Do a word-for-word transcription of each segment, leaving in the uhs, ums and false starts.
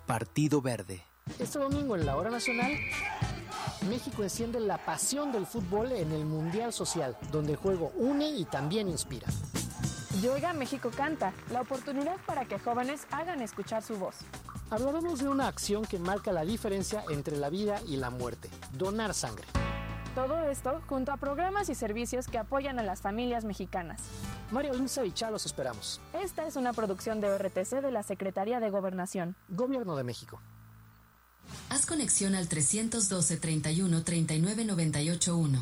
Partido Verde. Este domingo en la Hora Nacional, México enciende la pasión del fútbol en el Mundial Social, donde el juego une y también inspira. Yoga México Canta, la oportunidad para que jóvenes hagan escuchar su voz. Hablaremos de una acción que marca la diferencia entre la vida y la muerte: donar sangre. Todo esto junto a programas y servicios que apoyan a las familias mexicanas. Mario Lince y Cha los esperamos. Esta es una producción de O R T C de la Secretaría de Gobernación. Gobierno de México. Haz conexión al trescientos doce, treinta y uno, treinta y nueve, noventa y ocho, uno.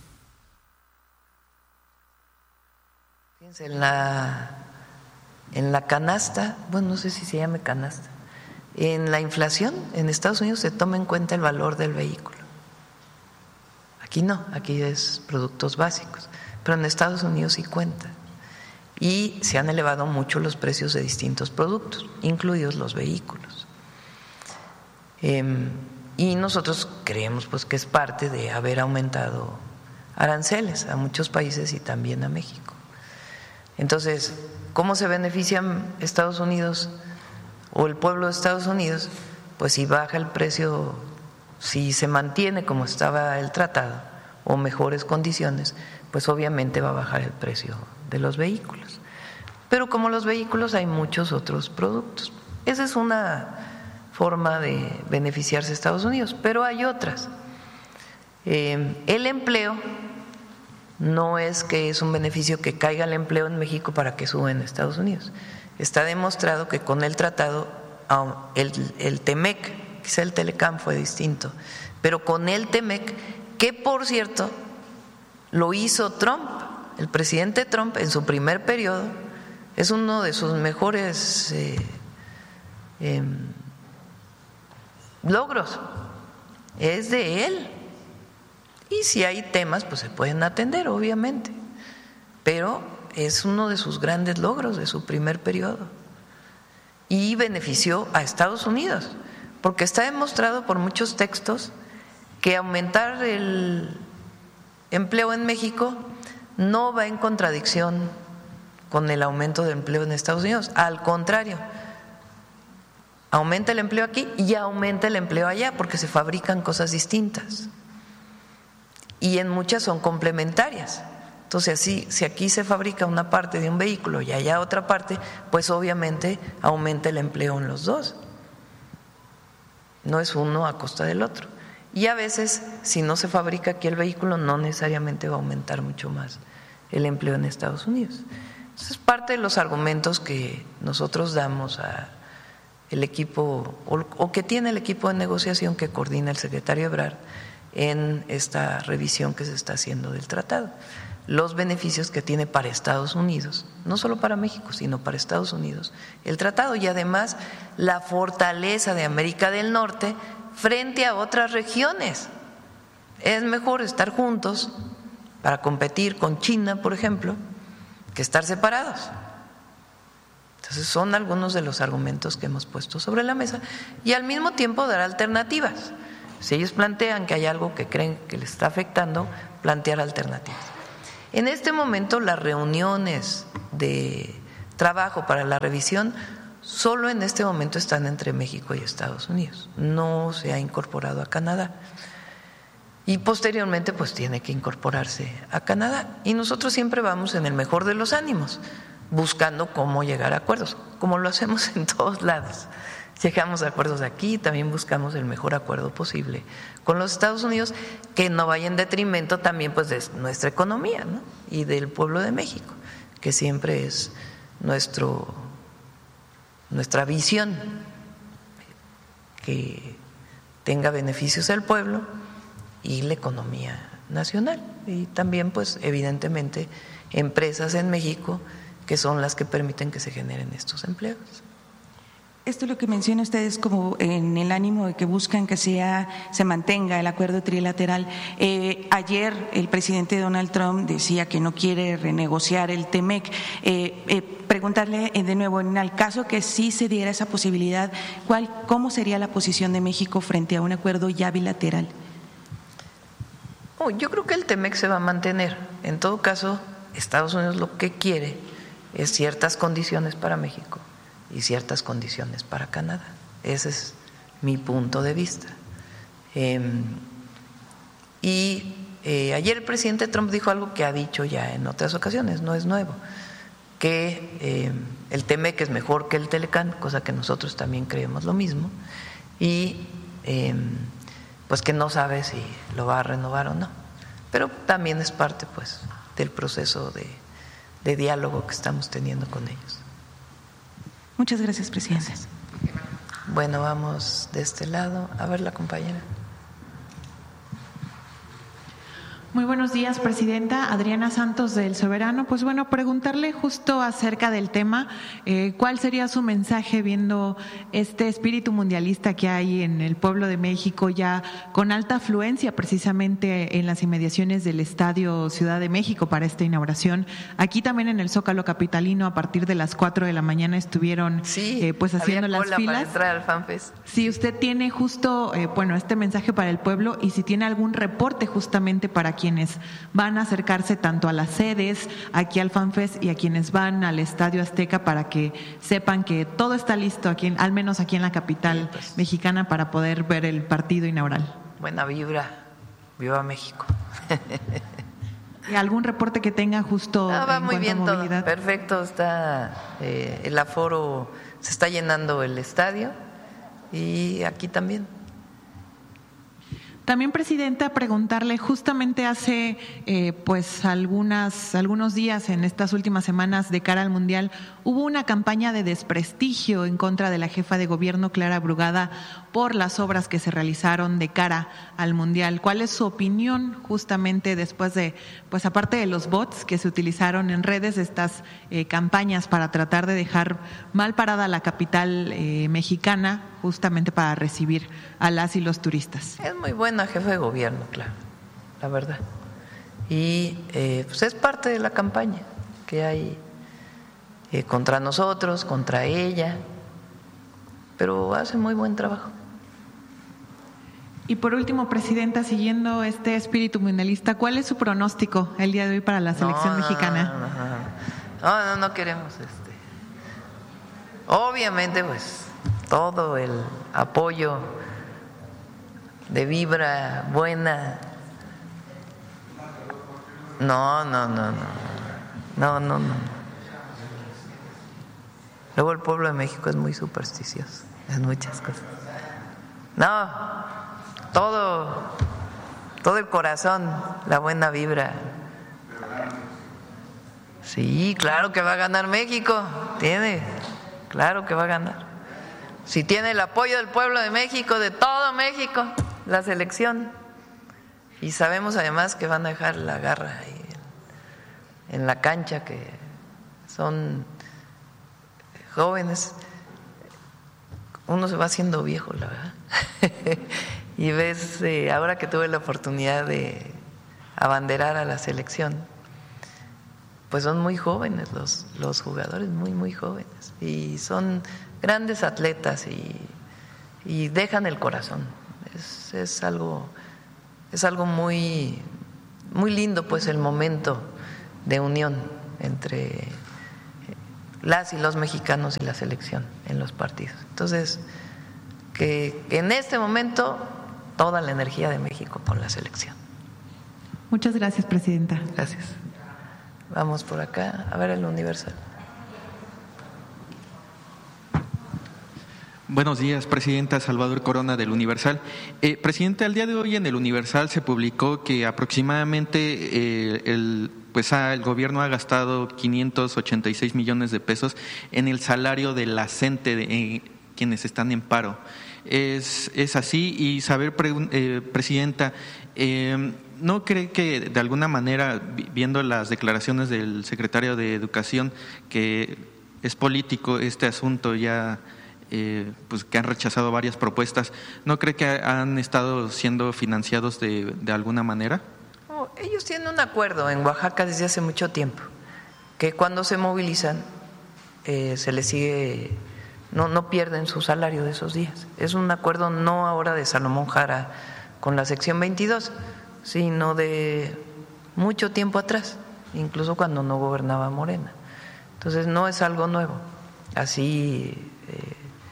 Fíjense, en la, en la canasta, bueno, no sé si se llame canasta, en la inflación en Estados Unidos se toma en cuenta el valor del vehículo. Aquí no, aquí es productos básicos, pero en Estados Unidos sí cuenta. Y se han elevado mucho los precios de distintos productos, incluidos los vehículos. Eh, y nosotros creemos pues que es parte de haber aumentado aranceles a muchos países y también a México. Entonces, ¿cómo se benefician Estados Unidos o el pueblo de Estados Unidos? Pues si baja el precio, si se mantiene como estaba el tratado o mejores condiciones, pues obviamente va a bajar el precio de los vehículos. Pero como los vehículos hay muchos otros productos. Esa es una forma de beneficiarse a Estados Unidos, pero hay otras. Eh, el empleo no es que es un beneficio que caiga el empleo en México para que suba en Estados Unidos. Está demostrado que con el tratado, el, el TEMEC, quizá el Telecam fue distinto, pero con el TEMEC, que por cierto lo hizo Trump, el presidente Trump en su primer periodo, es uno de sus mejores eh, eh, logros, es de él. Y si hay temas, pues se pueden atender, obviamente, pero es uno de sus grandes logros de su primer periodo y benefició a Estados Unidos, porque está demostrado por muchos textos que aumentar el empleo en México no va en contradicción con el aumento de empleo en Estados Unidos, al contrario, aumenta el empleo aquí y aumenta el empleo allá, porque se fabrican cosas distintas y en muchas son complementarias. Entonces, así, si aquí se fabrica una parte de un vehículo y allá otra parte, pues obviamente aumenta el empleo en los dos, no es uno a costa del otro. Y a veces, si no se fabrica aquí el vehículo, no necesariamente va a aumentar mucho más el empleo en Estados Unidos. Entonces, es parte de los argumentos que nosotros damos a el equipo, o, o que tiene el equipo de negociación que coordina el secretario Ebrard en esta revisión que se está haciendo del tratado. Los beneficios que tiene para Estados Unidos, no solo para México, sino para Estados Unidos, el tratado, y además la fortaleza de América del Norte frente a otras regiones. Es mejor estar juntos para competir con China, por ejemplo, que estar separados. Entonces son algunos de los argumentos que hemos puesto sobre la mesa y al mismo tiempo dar alternativas. Si ellos plantean que hay algo que creen que les está afectando, plantear alternativas. En este momento las reuniones de trabajo para la revisión solo en este momento están entre México y Estados Unidos, no se ha incorporado a Canadá y posteriormente pues tiene que incorporarse a Canadá, y nosotros siempre vamos en el mejor de los ánimos buscando cómo llegar a acuerdos, como lo hacemos en todos lados. Llegamos a acuerdos aquí, también buscamos el mejor acuerdo posible con los Estados Unidos, que no vaya en detrimento también pues de nuestra economía, ¿no? Y del pueblo de México, que siempre es nuestro, nuestra visión, que tenga beneficios al pueblo y la economía nacional, y también pues evidentemente empresas en México que son las que permiten que se generen estos empleos. Esto es lo que menciona ustedes como en el ánimo de que buscan que sea, se mantenga el acuerdo trilateral. Eh, ayer el presidente Donald Trump decía que no quiere renegociar el TEMEC. Eh, eh, preguntarle de nuevo, en el caso que sí se diera esa posibilidad, ¿cuál, cómo sería la posición de México frente a un acuerdo ya bilateral? Oh, yo creo que el TEMEC se va a mantener. En todo caso, Estados Unidos lo que quiere es ciertas condiciones para México y ciertas condiciones para Canadá. Ese es mi punto de vista. Eh, y eh, ayer el presidente Trump dijo algo que ha dicho ya en otras ocasiones, no es nuevo, que eh, el Temec es mejor que el Telecán, cosa que nosotros también creemos lo mismo, y eh, pues que no sabe si lo va a renovar o no, pero también es parte pues del proceso de, de diálogo que estamos teniendo con ellos. Muchas gracias, presidente. Gracias. Bueno, vamos de este lado. A ver, la compañera. Muy buenos días, presidenta. Adriana Santos del Soberano. Pues bueno, preguntarle justo acerca del tema, eh, ¿cuál sería su mensaje viendo este espíritu mundialista que hay en el pueblo de México, ya con alta afluencia precisamente en las inmediaciones del Estadio Ciudad de México para esta inauguración? Aquí también en el Zócalo capitalino a partir de las cuatro de la mañana estuvieron sí, eh, pues haciendo había las cola filas. Para entrar al FanFest. Si usted tiene justo, eh, bueno, este mensaje para el pueblo y si tiene algún reporte justamente para quienes van a acercarse tanto a las sedes, aquí al FanFest y a quienes van al Estadio Azteca para que sepan que todo está listo, aquí en, al menos aquí en la capital sí, pues, mexicana para poder ver el partido inaugural. Buena vibra, viva México. ¿Y algún reporte que tenga justo no, va en muy cuanto bien a movilidad? Todo, perfecto, está eh, el aforo, se está llenando el estadio y aquí también. También, presidenta, preguntarle, justamente hace eh, pues algunas algunos días en estas últimas semanas de cara al Mundial, hubo una campaña de desprestigio en contra de la jefa de gobierno, Clara Brugada, por las obras que se realizaron de cara al Mundial. ¿Cuál es su opinión justamente después de, pues aparte de los bots que se utilizaron en redes, estas eh, campañas para tratar de dejar mal parada la capital eh, mexicana, justamente para recibir a las y los turistas? Es muy buena jefa de gobierno, claro, la verdad. Y eh, pues es parte de la campaña que hay eh, contra nosotros, contra ella, pero hace muy buen trabajo. Y por último, presidenta, siguiendo este espíritu mundialista, ¿cuál es su pronóstico el día de hoy para la selección no, mexicana? No no, no, no, no queremos este. Obviamente, pues todo el apoyo de vibra buena. No, no, no, no, no, no, no. Luego el pueblo de México es muy supersticioso en muchas cosas. No, todo, todo el corazón, la buena vibra. Sí, claro que va a ganar México, tiene, claro que va a ganar. Si tiene el apoyo del pueblo de México, de todo México, la selección. Y sabemos además que van a dejar la garra ahí en la cancha, que son jóvenes. Uno se va haciendo viejo, la verdad. Y ves, eh, ahora que tuve la oportunidad de abanderar a la selección, pues son muy jóvenes los, los jugadores, muy, muy jóvenes. Y son grandes atletas y, y dejan el corazón. Es, es algo, es algo muy, muy lindo, pues, el momento de unión entre las y los mexicanos y la selección en los partidos. Entonces, que, que en este momento toda la energía de México con la selección. Muchas gracias, presidenta. Gracias. Vamos por acá a ver el Universal. Buenos días, presidenta. Salvador Corona del Universal. Eh, presidente, al día de hoy en el Universal se publicó que aproximadamente eh, el pues ah, el gobierno ha gastado quinientos ochenta y seis millones de pesos en el salario de la gente de eh, quienes están en paro. Es, es así, y saber, eh, presidenta, eh, ¿no cree que de alguna manera, viendo las declaraciones del secretario de Educación, que es político este asunto ya, eh, pues que han rechazado varias propuestas, ¿no cree que han estado siendo financiados de, de alguna manera? Oh, ellos tienen un acuerdo en Oaxaca desde hace mucho tiempo, que cuando se movilizan eh, se les sigue, no, no pierden su salario de esos días. Es un acuerdo no ahora de Salomón Jara con la sección veintidós, sino de mucho tiempo atrás, incluso cuando no gobernaba Morena. Entonces no es algo nuevo. Así eh,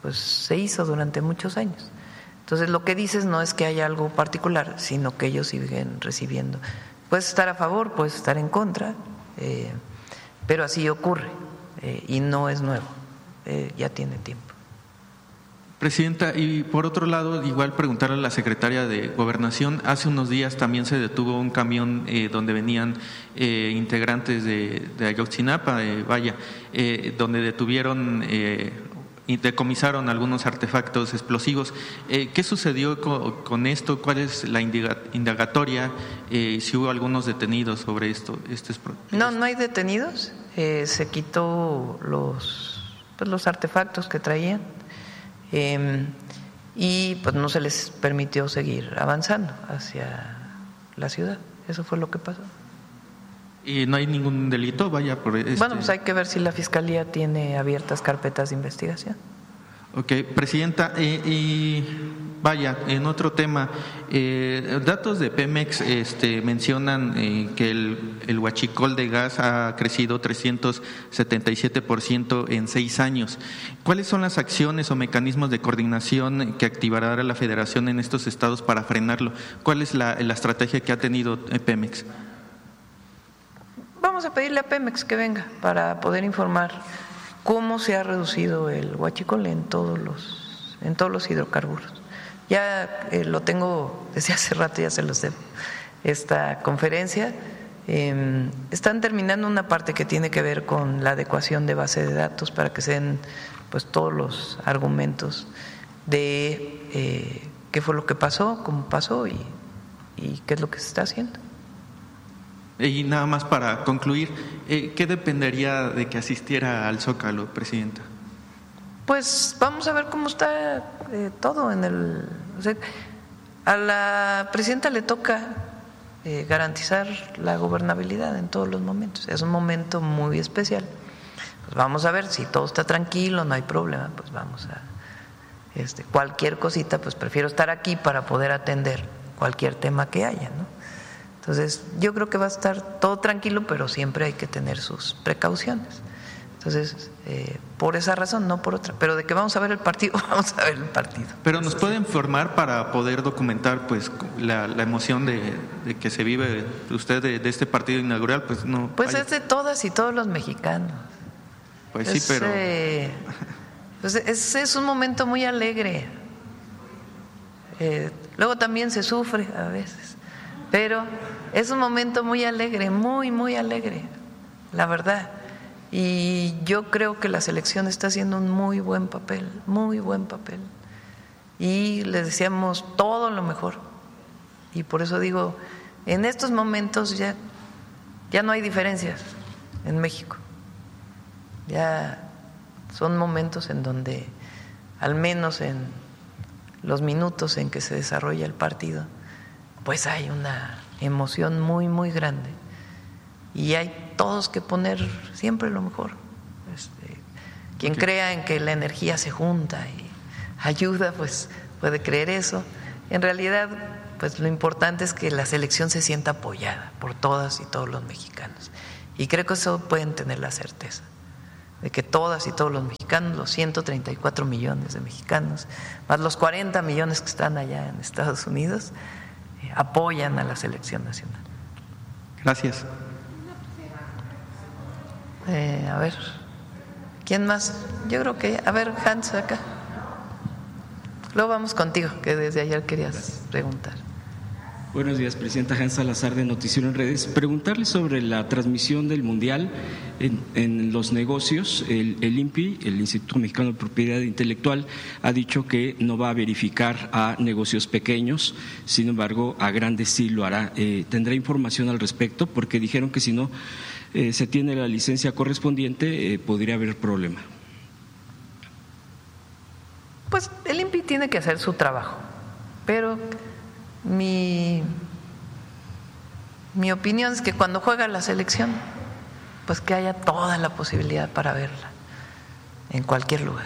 pues se hizo durante muchos años. Entonces lo que dices no es que haya algo particular, sino que ellos siguen recibiendo. Puedes estar a favor, puedes estar en contra, eh, pero así ocurre eh, y no es nuevo, eh, ya tiene tiempo. Presidenta, y por otro lado, igual preguntarle a la secretaria de Gobernación, hace unos días también se detuvo un camión eh, donde venían eh, integrantes de, de Ayotzinapa, eh, vaya, eh, donde detuvieron eh, y decomisaron algunos artefactos explosivos. Eh, ¿Qué sucedió con, con esto? ¿Cuál es la indagatoria? Eh, si hubo algunos detenidos sobre esto. Este es, no, no hay detenidos. Eh, se quitó los, pues, los artefactos que traían. Eh, y pues no se les permitió seguir avanzando hacia la ciudad. Eso fue lo que pasó. ¿Y no hay ningún delito? Vaya por este... Bueno, pues hay que ver si la Fiscalía tiene abiertas carpetas de investigación. Ok, Presidenta, eh, y vaya, en otro tema, eh, datos de Pemex este, mencionan eh, que el, el huachicol de gas ha crecido trescientos setenta y siete por ciento en seis años. ¿Cuáles son las acciones o mecanismos de coordinación que activará la Federación en estos estados para frenarlo? ¿Cuál es la, la estrategia que ha tenido Pemex? Vamos a pedirle a Pemex que venga para poder informar cómo se ha reducido el huachicol en todos los, en todos los hidrocarburos. Ya eh, lo tengo desde hace rato, ya se los debo, esta conferencia. Eh, están terminando una parte que tiene que ver con la adecuación de base de datos para que se den pues, todos los argumentos de eh, qué fue lo que pasó, cómo pasó y, y qué es lo que se está haciendo. Y nada más para concluir, eh, ¿qué dependería de que asistiera al Zócalo, Presidenta? Pues vamos a ver cómo está eh, todo en el… O sea, a la Presidenta le toca eh, garantizar la gobernabilidad en todos los momentos. Es un momento muy especial. Pues vamos a ver si todo está tranquilo, no hay problema, pues vamos a… Este, cualquier cosita, pues prefiero estar aquí para poder atender cualquier tema que haya, ¿no? Entonces, yo creo que va a estar todo tranquilo, pero siempre hay que tener sus precauciones. Entonces, eh, por esa razón, no por otra. Pero de que vamos a ver el partido, vamos a ver el partido. Pero nos puede informar para poder documentar pues la, la emoción de, de que se vive usted de, de este partido inaugural, pues no. Pues vaya. Es de todas y todos los mexicanos. Pues es, sí, pero… Eh, pues es, es un momento muy alegre. Eh, luego también se sufre a veces. Pero es un momento muy alegre, muy, muy alegre, la verdad. Y yo creo que la selección está haciendo un muy buen papel, muy buen papel. Y les deseamos todo lo mejor. Y por eso digo, en estos momentos ya, ya no hay diferencias en México. Ya son momentos en donde, al menos en los minutos en que se desarrolla el partido, pues hay una emoción muy, muy grande y hay todos que poner siempre lo mejor. Este, quien okay. crea en que la energía se junta y ayuda, pues puede creer eso. En realidad, pues lo importante es que la selección se sienta apoyada por todas y todos los mexicanos. Y creo que eso pueden tener la certeza, de que todas y todos los mexicanos, los ciento treinta y cuatro millones de mexicanos, más los cuarenta millones que están allá en Estados Unidos, apoyan a la selección nacional. Gracias. Eh, a ver, ¿quién más? Yo creo que, a ver, Hans, acá. Luego vamos contigo, que desde ayer querías Gracias. preguntar. Buenos días, Presidenta. Hans Salazar, de Noticiero en Redes. Preguntarle sobre la transmisión del Mundial en, en los negocios. El, el I N P I, el Instituto Mexicano de Propiedad Intelectual, ha dicho que no va a verificar a negocios pequeños, sin embargo, a grandes sí lo hará. Eh, ¿Tendrá información al respecto? Porque dijeron que si no eh, se tiene la licencia correspondiente, eh, podría haber problema. Pues el I N P I tiene que hacer su trabajo, pero Mi, mi opinión es que cuando juega la selección, pues que haya toda la posibilidad para verla en cualquier lugar.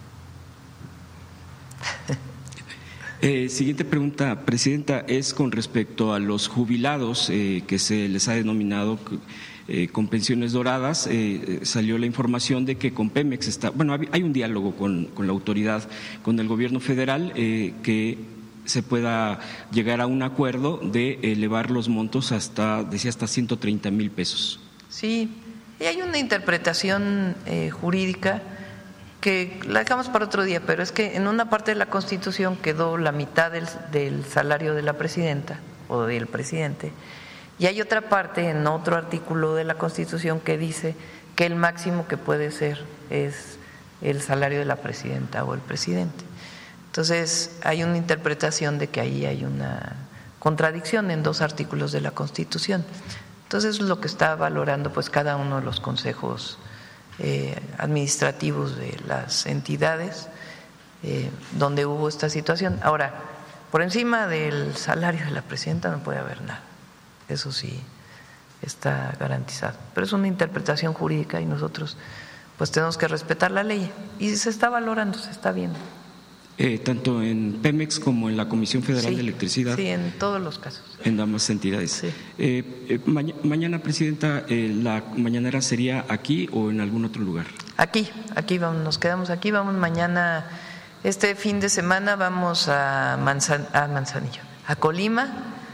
Eh, siguiente pregunta, Presidenta, es con respecto a los jubilados eh, que se les ha denominado eh, con pensiones doradas. Eh, salió la información de que con Pemex está, bueno, hay un diálogo con, con la autoridad, con el gobierno federal, eh, que se pueda llegar a un acuerdo de elevar los montos hasta, decía, hasta ciento treinta mil pesos. Sí, y hay una interpretación eh, jurídica que la dejamos para otro día, pero es que en una parte de la Constitución quedó la mitad del, del salario de la presidenta o del presidente, y hay otra parte en otro artículo de la Constitución que dice que el máximo que puede ser es el salario de la presidenta o el presidente. Entonces hay una interpretación de que ahí hay una contradicción en dos artículos de la Constitución. Entonces es lo que está valorando pues cada uno de los consejos eh, administrativos de las entidades eh, donde hubo esta situación. Ahora, por encima del salario de la presidenta no puede haber nada, eso sí está garantizado, pero es una interpretación jurídica y nosotros pues tenemos que respetar la ley y se está valorando, se está viendo. Eh, tanto en Pemex como en la Comisión Federal sí, de Electricidad. Sí, en todos los casos. En ambas entidades. Sí. Eh, eh, ma mañana, Presidenta, eh, ¿la mañanera sería aquí o en algún otro lugar? Aquí, aquí vamos, nos quedamos aquí, vamos mañana, este fin de semana vamos a, Manzan a Manzanillo, a Colima,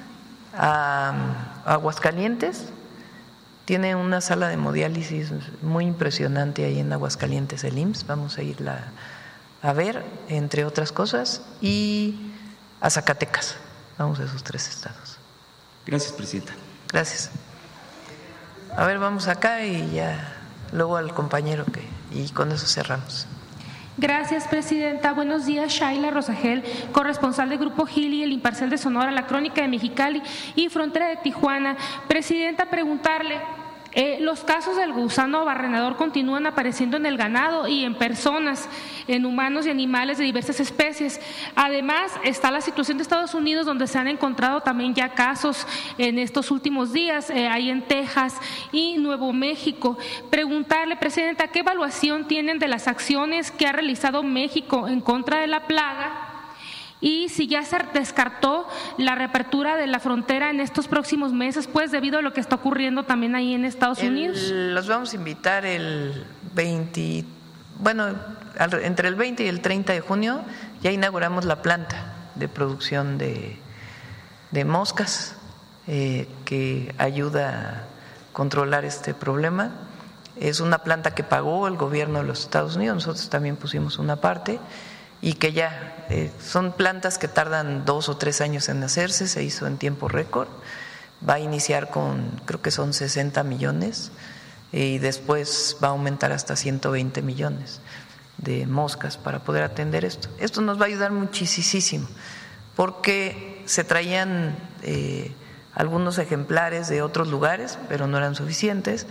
a, a Aguascalientes. Tiene una sala de hemodiálisis muy impresionante ahí en Aguascalientes, el I M S S, vamos a irla a ver, entre otras cosas, y a Zacatecas. Vamos a esos tres estados. Gracias, Presidenta. Gracias. A ver, vamos acá y ya luego al compañero que y con eso cerramos. Gracias, Presidenta. Buenos días, Shaila Rosagel, corresponsal del Grupo Gili, El Imparcial de Sonora, La Crónica de Mexicali y Frontera de Tijuana. Presidenta, preguntarle… Eh, los casos del gusano barrenador continúan apareciendo en el ganado y en personas, en humanos y animales de diversas especies. Además, está la situación de Estados Unidos, donde se han encontrado también ya casos en estos últimos días, eh, ahí en Texas y Nuevo México. Preguntarle, Presidenta, ¿qué evaluación tienen de las acciones que ha realizado México en contra de la plaga? Y si ya se descartó la reapertura de la frontera en estos próximos meses, pues debido a lo que está ocurriendo también ahí en Estados el, Unidos. Los vamos a invitar el veinte, bueno, entre el veinte y el treinta de junio ya inauguramos la planta de producción de, de moscas eh, que ayuda a controlar este problema. Es una planta que pagó el gobierno de los Estados Unidos, nosotros también pusimos una parte. Y que ya eh, son plantas que tardan dos o tres años en hacerse, se hizo en tiempo récord, va a iniciar con, creo que son sesenta millones y después va a aumentar hasta ciento veinte millones de moscas para poder atender esto. Esto nos va a ayudar muchísimo porque se traían eh, algunos ejemplares de otros lugares, pero no eran suficientes.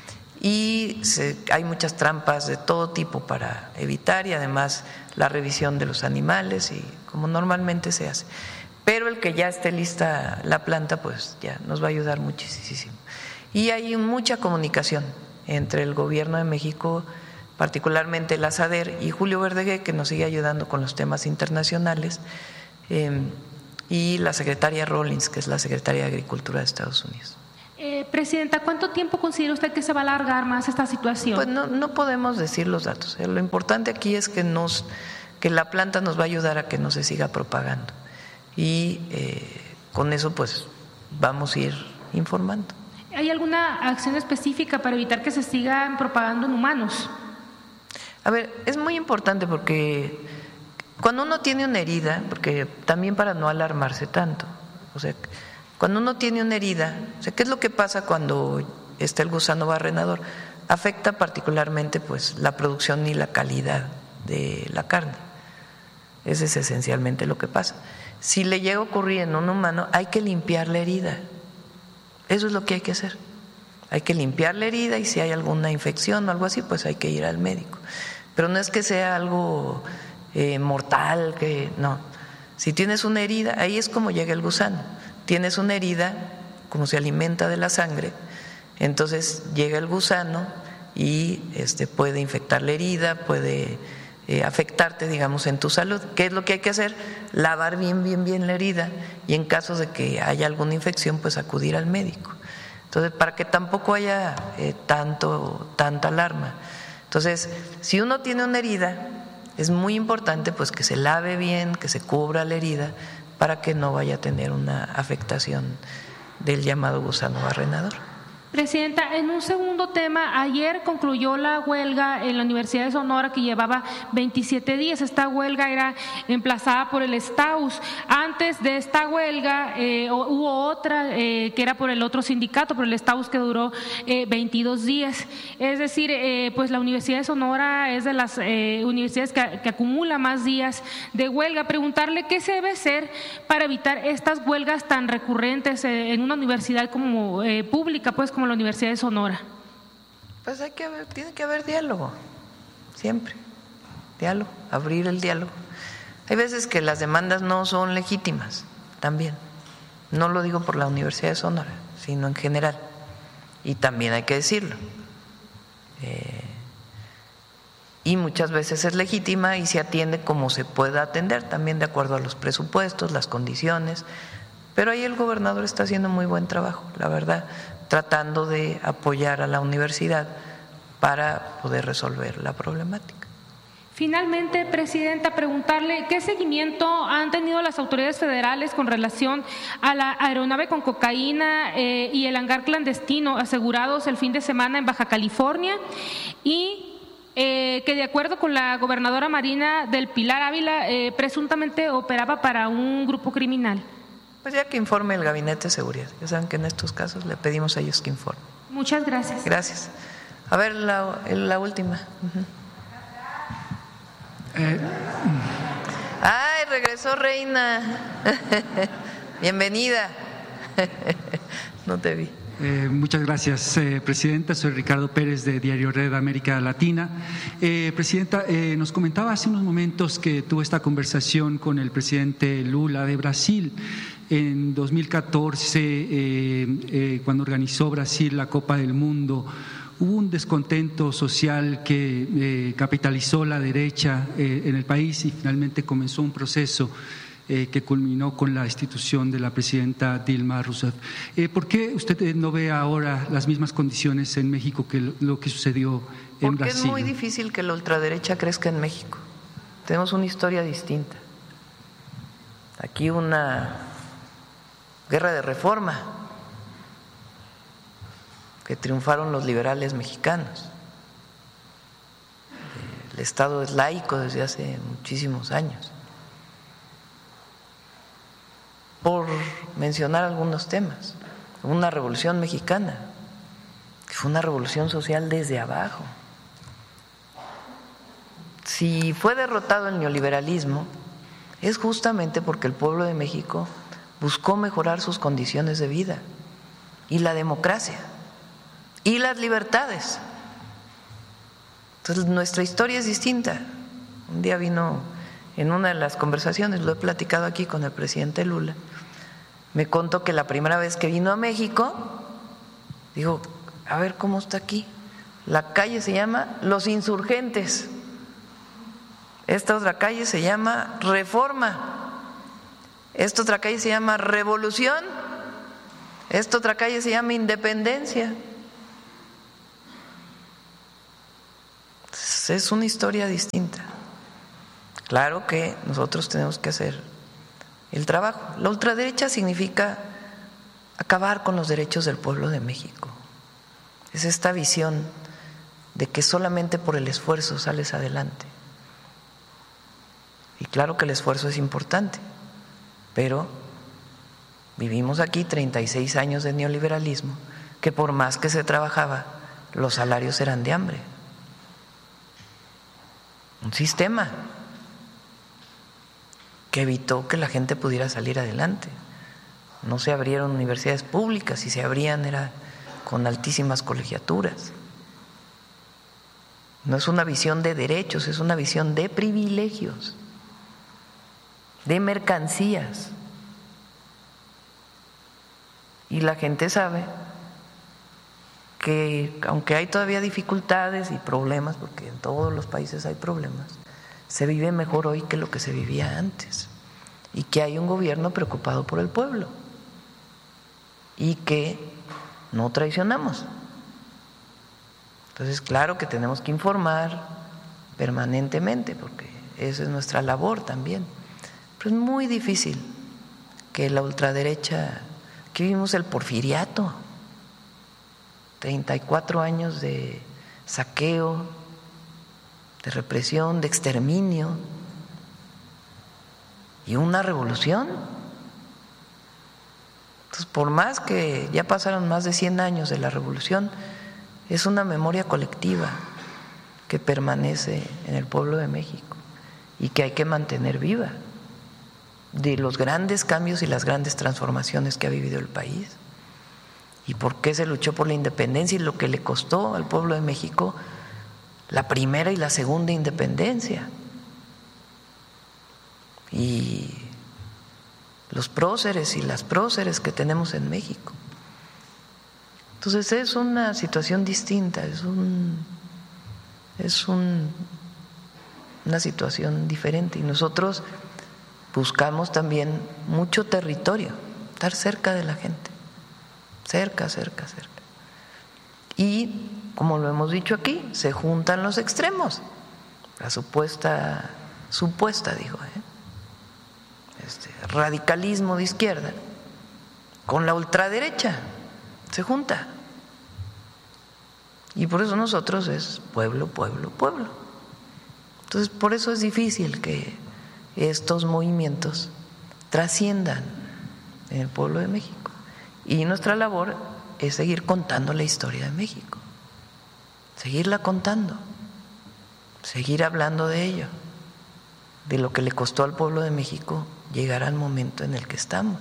Y se, hay muchas trampas de todo tipo para evitar y además la revisión de los animales y como normalmente se hace. Pero el que ya esté lista la planta pues ya nos va a ayudar muchísimo. Y hay mucha comunicación entre el gobierno de México, particularmente la SADER y Julio Verdegué, que nos sigue ayudando con los temas internacionales, eh, y la secretaria Rawlings, que es la secretaria de Agricultura de Estados Unidos. Eh, Presidenta, ¿cuánto tiempo considera usted que se va a alargar más esta situación? Pues no, no podemos decir los datos. Lo importante aquí es que, nos, que la planta nos va a ayudar a que no se siga propagando y eh, con eso pues vamos a ir informando. ¿Hay alguna acción específica para evitar que se sigan propagando en humanos? A ver, es muy importante porque cuando uno tiene una herida, porque también para no alarmarse tanto, o sea, cuando uno tiene una herida, o sea, ¿qué es lo que pasa cuando está el gusano barrenador? Afecta particularmente pues la producción y la calidad de la carne. Ese es esencialmente lo que pasa. Si le llega a ocurrir en un humano, hay que limpiar la herida. Eso es lo que hay que hacer. Hay que limpiar la herida y si hay alguna infección o algo así, pues hay que ir al médico. Pero no es que sea algo eh, mortal, que no. Si tienes una herida, ahí es como llega el gusano. Tienes una herida, como se alimenta de la sangre, entonces llega el gusano y este, puede infectar la herida, puede eh, afectarte, digamos, en tu salud. ¿Qué es lo que hay que hacer? Lavar bien, bien, bien la herida y en caso de que haya alguna infección, pues acudir al médico. Entonces, para que tampoco haya eh, tanto, tanta alarma. Entonces, si uno tiene una herida, es muy importante pues que se lave bien, que se cubra la herida, para que no vaya a tener una afectación del llamado gusano barrenador. Presidenta, en un segundo tema, ayer concluyó la huelga en la Universidad de Sonora que llevaba veintisiete días. Esta huelga era emplazada por el STAUS. Antes de esta huelga eh, hubo otra eh, que era por el otro sindicato, por el STAUS, que duró eh, veintidós días. Es decir, eh, pues la Universidad de Sonora es de las eh, universidades que, que acumula más días de huelga. Preguntarle qué se debe hacer para evitar estas huelgas tan recurrentes eh, en una universidad como eh, pública, pues como la Universidad de Sonora. Pues hay que haber, tiene que haber diálogo, siempre, diálogo, abrir el diálogo. Hay veces que las demandas no son legítimas, también. No lo digo por la Universidad de Sonora, sino en general. Y también hay que decirlo. Eh, y muchas veces es legítima y se atiende como se pueda atender, también de acuerdo a los presupuestos, las condiciones. Pero ahí el gobernador está haciendo muy buen trabajo, la verdad, tratando de apoyar a la universidad para poder resolver la problemática. Finalmente, Presidenta, preguntarle qué seguimiento han tenido las autoridades federales con relación a la aeronave con cocaína eh, y el hangar clandestino asegurados el fin de semana en Baja California, y eh, que de acuerdo con la gobernadora Marina del Pilar Ávila eh, presuntamente operaba para un grupo criminal. Pues ya que informe el Gabinete de Seguridad. Ya saben que en estos casos le pedimos a ellos que informen. Muchas gracias. Gracias. A ver, la, la última. Uh-huh. Eh. Ay, regresó Reina. Bienvenida. No te vi. Eh, muchas gracias, eh, Presidenta. Soy Ricardo Pérez, de Diario Red América Latina. Eh, Presidenta, eh, nos comentaba hace unos momentos que tuvo esta conversación con el presidente Lula de Brasil. En dos mil catorce, eh, eh, cuando organizó Brasil la Copa del Mundo, hubo un descontento social que eh, capitalizó la derecha eh, en el país, y finalmente comenzó un proceso Eh, que culminó con la destitución de la presidenta Dilma Rousseff. Eh, ¿Por qué usted no ve ahora las mismas condiciones en México que lo, lo que sucedió en Porque Brasil? Es muy difícil que la ultraderecha crezca en México. Tenemos una historia distinta. Aquí una guerra de reforma, que triunfaron los liberales mexicanos. El Estado es laico desde hace muchísimos años. Por mencionar algunos temas, una revolución mexicana, que fue una revolución social desde abajo. Si fue derrotado el neoliberalismo, es justamente porque el pueblo de México buscó mejorar sus condiciones de vida, y la democracia, y las libertades. Entonces, nuestra historia es distinta. Un día vino, en una de las conversaciones, lo he platicado aquí con el presidente Lula, me contó que la primera vez que vino a México, dijo, a ver cómo está aquí. La calle se llama Los Insurgentes, esta otra calle se llama Reforma, esta otra calle se llama Revolución, esta otra calle se llama Independencia. Es una historia distinta. Claro que nosotros tenemos que hacer el trabajo. La ultraderecha significa acabar con los derechos del pueblo de México. Es esta visión de que solamente por el esfuerzo sales adelante. Y claro que el esfuerzo es importante, pero vivimos aquí treinta y seis años de neoliberalismo, que por más que se trabajaba, los salarios eran de hambre. Un sistema que evitó que la gente pudiera salir adelante. No se abrieron universidades públicas, si se abrían era con altísimas colegiaturas. No es una visión de derechos, es una visión de privilegios, de mercancías. Y la gente sabe que aunque hay todavía dificultades y problemas, porque en todos los países hay problemas, se vive mejor hoy que lo que se vivía antes, y que hay un gobierno preocupado por el pueblo, y que no traicionamos. Entonces, claro que tenemos que informar permanentemente, porque esa es nuestra labor también. Pero es muy difícil que la ultraderecha, que vivimos el porfiriato, treinta y cuatro años de saqueo, de represión, de exterminio, y una revolución. Entonces, por más que ya pasaron más de cien años de la revolución, es una memoria colectiva que permanece en el pueblo de México y que hay que mantener viva, de los grandes cambios y las grandes transformaciones que ha vivido el país, y por qué se luchó por la independencia y lo que le costó al pueblo de México la primera y la segunda independencia, y los próceres y las próceres que tenemos en México. Entonces es una situación distinta, es un es un, una situación diferente, y nosotros buscamos también mucho territorio, estar cerca de la gente, cerca, cerca, cerca. Y como lo hemos dicho aquí, se juntan los extremos, la supuesta, supuesta digo, ¿eh? este, radicalismo de izquierda con la ultraderecha, se junta. Y por eso nosotros es pueblo, pueblo, pueblo. Entonces, por eso es difícil que estos movimientos trasciendan en el pueblo de México. Y nuestra labor es seguir contando la historia de México, seguirla contando, seguir hablando de ello, de lo que le costó al pueblo de México llegar al momento en el que estamos.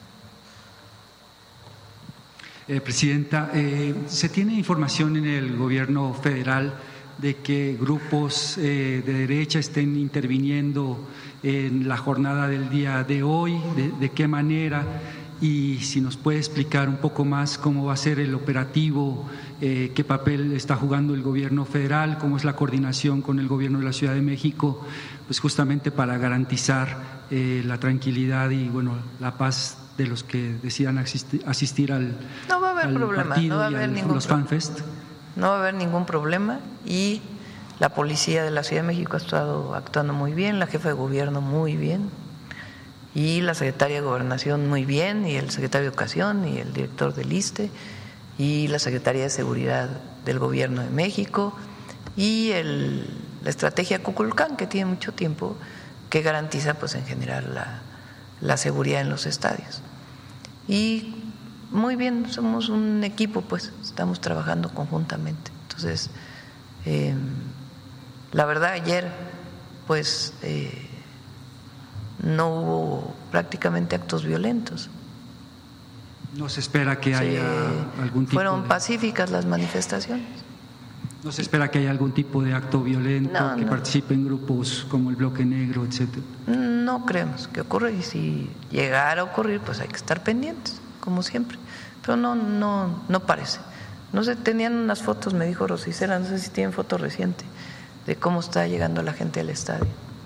Eh, Presidenta, eh, ¿se tiene información en el gobierno federal de que grupos eh, de derecha estén interviniendo en la jornada del día de hoy? ¿De, de qué manera? Y si nos puede explicar un poco más cómo va a ser el operativo, eh, qué papel está jugando el gobierno federal, cómo es la coordinación con el gobierno de la Ciudad de México, pues justamente para garantizar eh, la tranquilidad y bueno la paz de los que decidan asistir, asistir al, no va a haber al problema, partido no va a haber y al, ningún los problema. FanFest. No va a haber ningún problema, y la policía de la Ciudad de México ha estado actuando muy bien, la jefa de gobierno muy bien, y la secretaria de Gobernación muy bien, y el secretario de Educación, y el director del ISSSTE, y la Secretaría de Seguridad del Gobierno de México, y el, la estrategia Kukulcán, que tiene mucho tiempo, que garantiza pues en general la, la seguridad en los estadios. Y muy bien, somos un equipo, pues estamos trabajando conjuntamente. Entonces, eh, la verdad ayer pues eh, no hubo prácticamente actos violentos. ¿No se espera que Sí, haya algún tipo fueron de, pacíficas las manifestaciones. no se espera que haya algún tipo de acto violento, No, que no. participen grupos como el Bloque Negro, etcétera? No creemos que ocurra, y si llegara a ocurrir pues hay que estar pendientes, como siempre, pero no no no parece. No sé, tenían unas fotos, me dijo Rosicela, no sé si tienen foto reciente de cómo está llegando la gente al estadio.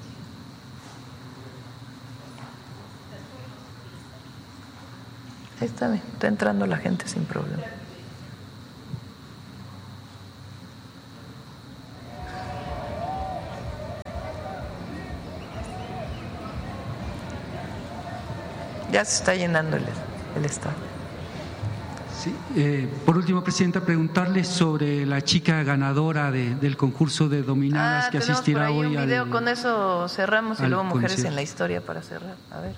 Ahí está bien, está entrando la gente sin problema. Ya se está llenando el, el estadio. Sí, eh, por último, Presidenta, preguntarle sobre la chica ganadora de, del concurso de dominadas Ah, que tenemos asistirá por ahí hoy un video, al, con eso cerramos, y al luego Mujeres concierto. en la Historia para cerrar. A ver.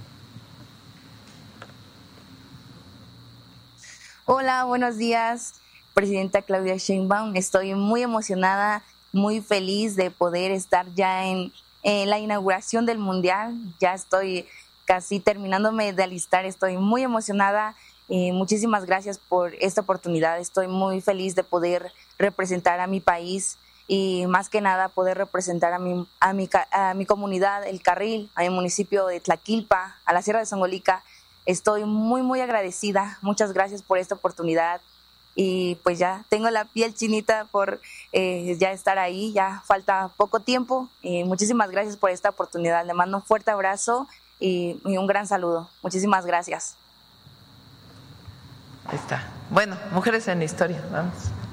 Hola, buenos días, Presidenta Claudia Sheinbaum. Estoy muy emocionada, muy feliz de poder estar ya en, en la inauguración del Mundial. Ya estoy casi terminándome de alistar, estoy muy emocionada. Eh, muchísimas gracias por esta oportunidad. Estoy muy feliz de poder representar a mi país y más que nada poder representar a mi, a mi, a mi comunidad, El Carril, a mi municipio de Tlaquilpa, a la Sierra de Songolica. Estoy muy, muy agradecida. Muchas gracias por esta oportunidad. Y pues ya tengo la piel chinita por eh, ya estar ahí. Ya falta poco tiempo. Y muchísimas gracias por esta oportunidad. Le mando un fuerte abrazo y, y un gran saludo. Muchísimas gracias. Ahí está. Bueno, mujeres en la historia, vamos.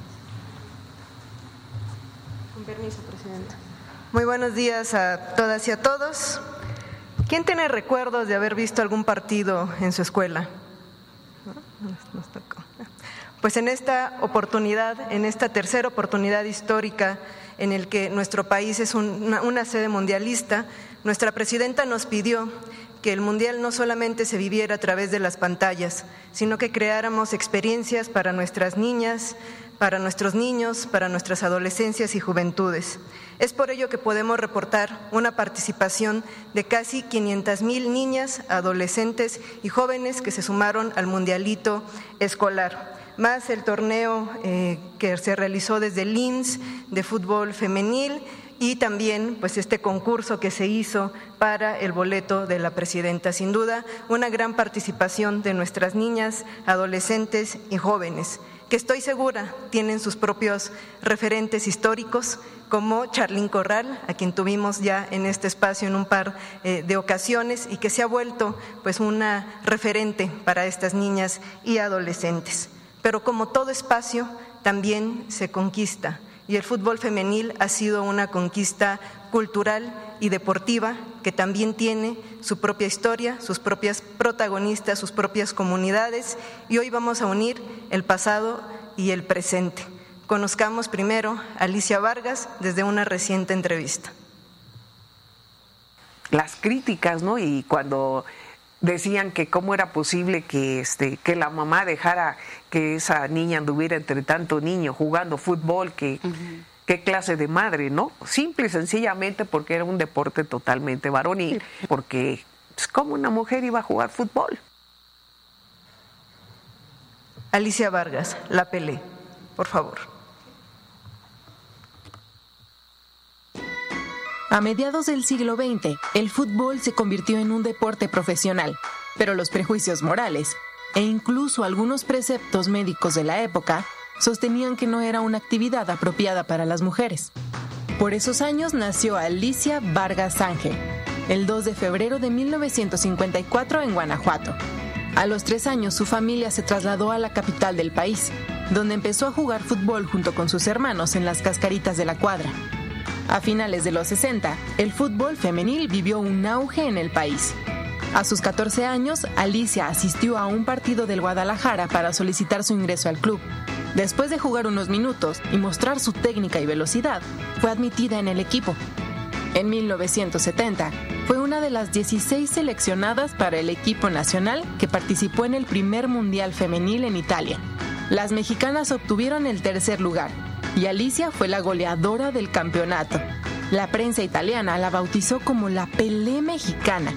Con permiso, Presidenta. Muy buenos días a todas y a todos. ¿Quién tiene recuerdos de haber visto algún partido en su escuela? Nos tocó. Pues en esta oportunidad, en esta tercera oportunidad histórica en el que nuestro país es una, una sede mundialista, nuestra presidenta nos pidió que el mundial no solamente se viviera a través de las pantallas, sino que creáramos experiencias para nuestras niñas, para nuestros niños, para nuestras adolescencias y juventudes. Es por ello que podemos reportar una participación de casi quinientas mil niñas, adolescentes y jóvenes que se sumaron al mundialito escolar, más el torneo eh, que se realizó desde el I M S S de fútbol femenil y también pues este concurso que se hizo para el boleto de la presidenta. Sin duda, una gran participación de nuestras niñas, adolescentes y jóvenes, que estoy segura tienen sus propios referentes históricos, como Charlín Corral, a quien tuvimos ya en este espacio en un par eh, de ocasiones y que se ha vuelto pues una referente para estas niñas y adolescentes. Pero como todo espacio, también se conquista. Y el fútbol femenil ha sido una conquista cultural y deportiva que también tiene su propia historia, sus propias protagonistas, sus propias comunidades, y hoy vamos a unir el pasado y el presente. Conozcamos primero a Alicia Vargas desde una reciente entrevista. Las críticas, ¿no? Y cuando decían que cómo era posible que este que la mamá dejara que esa niña anduviera entre tanto niño jugando fútbol, que uh-huh. qué clase de madre, ¿no? Simple y sencillamente porque era un deporte totalmente varonil, sí. Porque pues, ¿cómo una mujer iba a jugar fútbol? Alicia Vargas, La Pelé, por favor. A mediados del siglo veinte, el fútbol se convirtió en un deporte profesional, pero los prejuicios morales e incluso algunos preceptos médicos de la época sostenían que no era una actividad apropiada para las mujeres. Por esos años nació Alicia Vargas Ángel, el dos de febrero de mil novecientos cincuenta y cuatro en Guanajuato. A los tres años su familia se trasladó a la capital del país, donde empezó a jugar fútbol junto con sus hermanos en las cascaritas de la cuadra. A finales de los sesenta, el fútbol femenil vivió un auge en el país. A sus catorce años, Alicia asistió a un partido del Guadalajara para solicitar su ingreso al club. Después de jugar unos minutos y mostrar su técnica y velocidad, fue admitida en el equipo. En mil novecientos setenta, fue una de las dieciséis seleccionadas para el equipo nacional que participó en el primer Mundial Femenil en Italia. Las mexicanas obtuvieron el tercer lugar y Alicia fue la goleadora del campeonato. La prensa italiana la bautizó como la Pelé mexicana.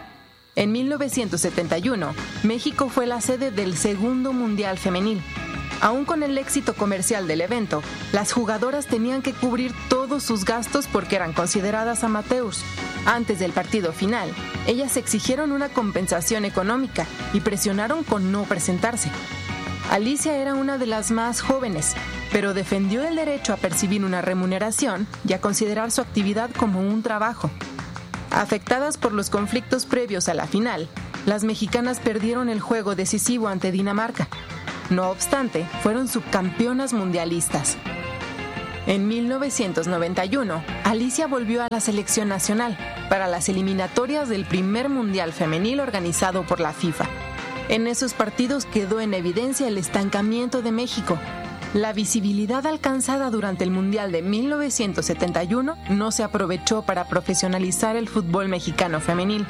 En mil novecientos setenta y uno, México fue la sede del segundo Mundial Femenil. Aún con el éxito comercial del evento, las jugadoras tenían que cubrir todos sus gastos porque eran consideradas amateurs. Antes del partido final, ellas exigieron una compensación económica y presionaron con no presentarse. Alicia era una de las más jóvenes, pero defendió el derecho a percibir una remuneración y a considerar su actividad como un trabajo. Afectadas por los conflictos previos a la final, las mexicanas perdieron el juego decisivo ante Dinamarca. No obstante, fueron subcampeonas mundialistas. En mil novecientos noventa y uno, Alicia volvió a la selección nacional para las eliminatorias del primer Mundial Femenil organizado por la FIFA. En esos partidos quedó en evidencia el estancamiento de México. La visibilidad alcanzada durante el Mundial de mil novecientos setenta y uno no se aprovechó para profesionalizar el fútbol mexicano femenil.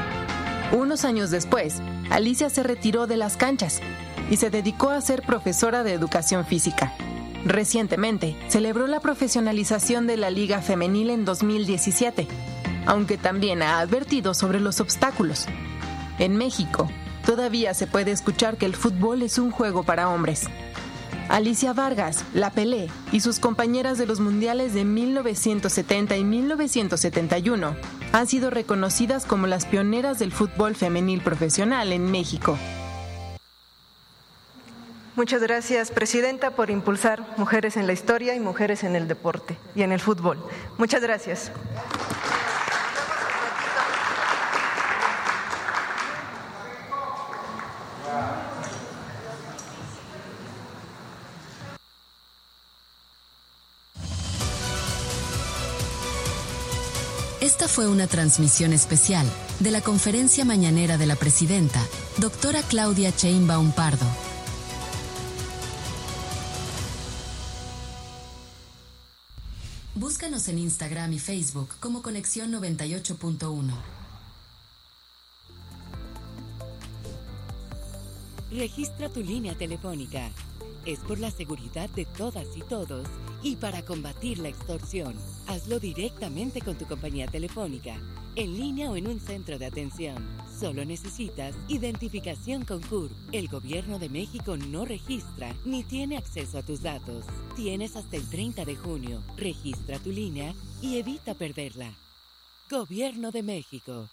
Unos años después, Alicia se retiró de las canchas y se dedicó a ser profesora de educación física. Recientemente, celebró la profesionalización de la Liga Femenil en dos mil diecisiete, aunque también ha advertido sobre los obstáculos. En México, todavía se puede escuchar que el fútbol es un juego para hombres. Alicia Vargas, La Pelé y sus compañeras de los mundiales de mil novecientos setenta y mil novecientos setenta y uno han sido reconocidas como las pioneras del fútbol femenil profesional en México. Muchas gracias, Presidenta, por impulsar mujeres en la historia y mujeres en el deporte y en el fútbol. Muchas gracias. Esta fue una transmisión especial de la conferencia mañanera de la presidenta, doctora Claudia Sheinbaum Pardo. Búscanos en Instagram y Facebook como Conexión noventa y ocho punto uno. Registra tu línea telefónica. Es por la seguridad de todas y todos y para combatir la extorsión. Hazlo directamente con tu compañía telefónica, en línea o en un centro de atención. Solo necesitas identificación con C U R. El Gobierno de México no registra ni tiene acceso a tus datos. Tienes hasta el treinta de junio. Registra tu línea y evita perderla. Gobierno de México.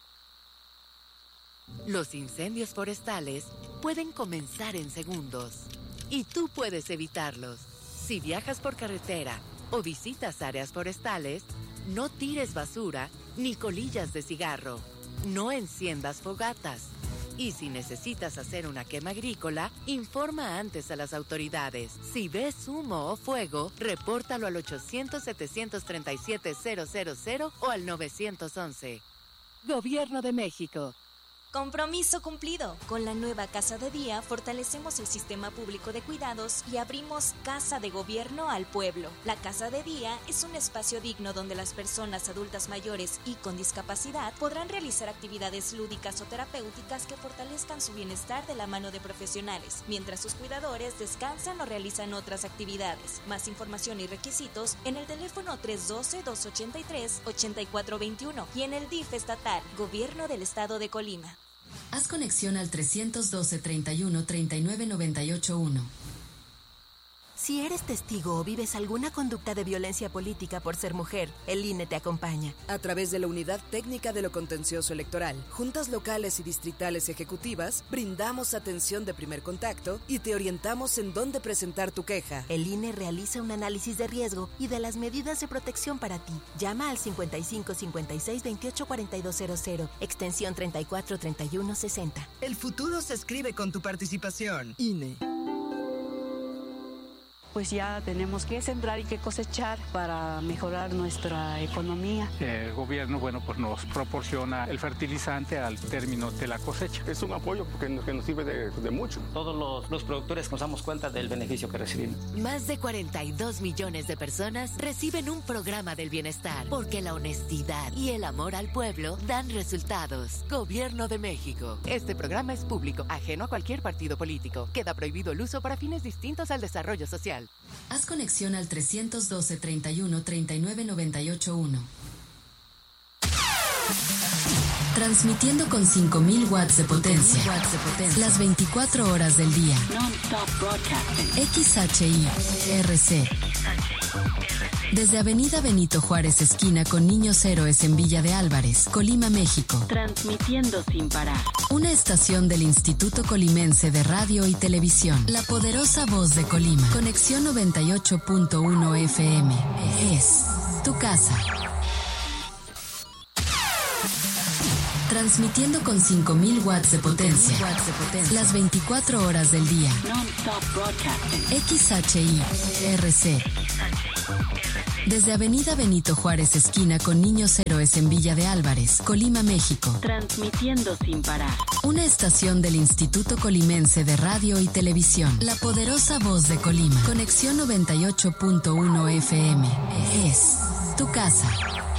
Los incendios forestales pueden comenzar en segundos y tú puedes evitarlos. Si viajas por carretera o visitas áreas forestales, no tires basura ni colillas de cigarro. No enciendas fogatas. Y si necesitas hacer una quema agrícola, informa antes a las autoridades. Si ves humo o fuego, repórtalo al ochocientos, setecientos treinta y siete, cero cero cero o al nueve once. Gobierno de México. Compromiso cumplido. Con la nueva Casa de Día fortalecemos el sistema público de cuidados y abrimos Casa de Gobierno al pueblo. La Casa de Día es un espacio digno donde las personas adultas mayores y con discapacidad podrán realizar actividades lúdicas o terapéuticas que fortalezcan su bienestar de la mano de profesionales, mientras sus cuidadores descansan o realizan otras actividades. Más información y requisitos en el teléfono tres uno dos, dos ocho tres, ocho cuatro dos uno y en el D I F estatal, Gobierno del Estado de Colima. Haz conexión al trescientos doce, treinta y uno, treinta y nueve, noventa y ocho uno. Si eres testigo o vives alguna conducta de violencia política por ser mujer, el I N E te acompaña. A través de la Unidad Técnica de lo Contencioso Electoral, juntas locales y distritales ejecutivas, brindamos atención de primer contacto y te orientamos en dónde presentar tu queja. El I N E realiza un análisis de riesgo y de las medidas de protección para ti. Llama al cincuenta y cinco, cincuenta y seis, veintiocho, cuarenta y dos cero cero, extensión treinta y cuatro, treinta y uno, sesenta. El futuro se escribe con tu participación. I N E. Pues ya tenemos que sembrar y que cosechar para mejorar nuestra economía. El gobierno, bueno, pues nos proporciona el fertilizante al término de la cosecha. Es un apoyo porque nos, que nos sirve de, de mucho. Todos los, los productores nos damos cuenta del beneficio que recibimos. Más de cuarenta y dos millones de personas reciben un programa del bienestar porque la honestidad y el amor al pueblo dan resultados. Gobierno de México. Este programa es público, ajeno a cualquier partido político. Queda prohibido el uso para fines distintos al desarrollo social. Haz conexión al trescientos doce, treinta y uno, treinta y nueve, noventa y ocho uno. Transmitiendo con cinco mil watts de potencia. Las veinticuatro horas del día. X H I R C. Desde Avenida Benito Juárez, esquina con Niños Héroes en Villa de Álvarez, Colima, México. Transmitiendo sin parar. Una estación del Instituto Colimense de Radio y Televisión. La poderosa voz de Colima. Conexión noventa y ocho punto uno F M. Es tu casa. Transmitiendo con cinco mil watts de potencia. Las veinticuatro horas del día. X H I R C. Desde Avenida Benito Juárez, esquina con Niños Héroes en Villa de Álvarez, Colima, México. Transmitiendo sin parar. Una estación del Instituto Colimense de Radio y Televisión. La poderosa voz de Colima. Conexión noventa y ocho punto uno F M. Es tu casa.